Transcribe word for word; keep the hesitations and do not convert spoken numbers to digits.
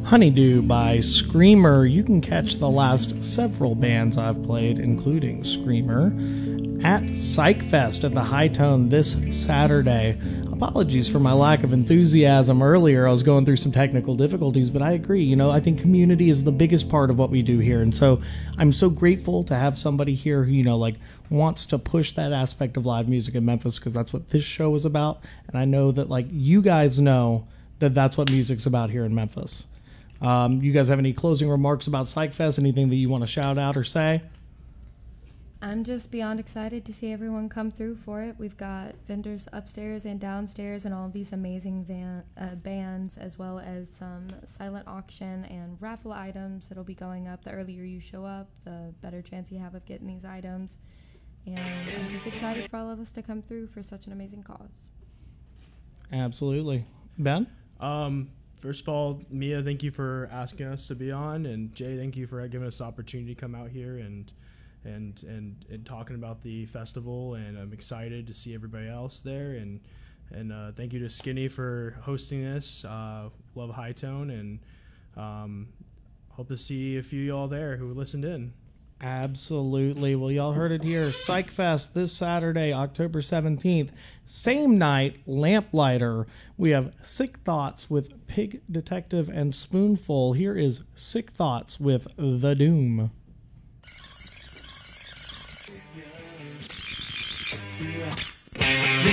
Honeydew by Screamer. You can catch the last several bands I've played, including Screamer, at PsychFest at the High Tone this Saturday. Apologies for my lack of enthusiasm earlier. I was going through some technical difficulties, but I agree. You know, I think community is the biggest part of what we do here. And so I'm so grateful to have somebody here who, you know, like wants to push that aspect of live music in Memphis, because that's what this show is about. And I know that, like, you guys know that that's what music's about here in Memphis. Um, you guys have any closing remarks about PsychFest? Anything that you want to shout out or say? I'm just beyond excited to see everyone come through for it. We've got vendors upstairs and downstairs and all of these amazing van, uh, bands, as well as some silent auction and raffle items that'll be going up. The earlier you show up, the better chance you have of getting these items. And I'm just excited for all of us to come through for such an amazing cause. Absolutely. Ben? Um... First of all, Mia, thank you for asking us to be on, and Jay, thank you for giving us the opportunity to come out here and and and, and talking about the festival. And I'm excited to see everybody else there. And and uh, thank you to Skinny for hosting this. Uh, love High Tone, and um, hope to see a few of y'all there who listened in. Absolutely. Well, y'all heard it here. PsychFest this Saturday, October seventeenth. Same night, Lamplighter. We have Sick Thoughts with Pig Detective and Spoonful. Here is Sick Thoughts with The Doom.